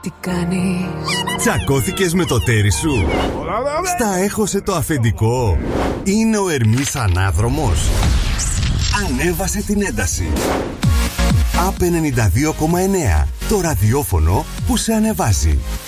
Τι κάνεις? Τσακώθηκες με το τέρι σου? Στα έχωσε το αφεντικό? Είναι ο Ερμής ανάδρομος? Ανέβασε την ένταση. ΑΠ 92,9. Το ραδιόφωνο που σε ανεβάζει.